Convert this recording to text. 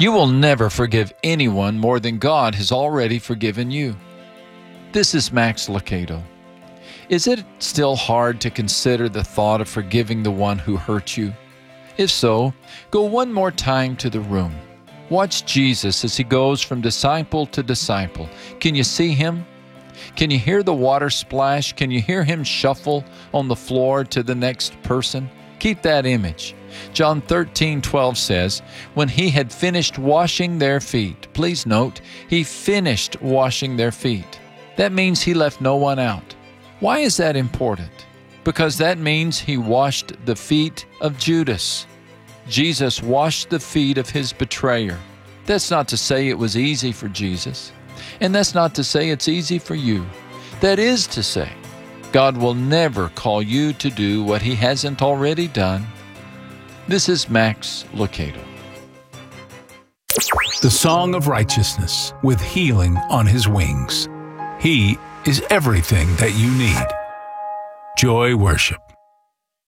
You will never forgive anyone more than God has already forgiven you. This is Max Lucado. Is it still hard to consider the thought of forgiving the one who hurt you? If so, go one more time to the room. Watch Jesus as he goes from disciple to disciple. Can you see him? Can you hear the water splash? Can you hear him shuffle on the floor to the next person? Keep that image. John 13:12 says, when he had finished washing their feet, please note, he finished washing their feet. That means he left no one out. Why is that important? Because that means he washed the feet of Judas. Jesus washed the feet of his betrayer. That's not to say it was easy for Jesus, and that's not to say it's easy for you. That is to say, God will never call you to do what he hasn't already done. This is Max Lucado. The Song of Righteousness with healing on his wings. He is everything that you need. Joy Worship.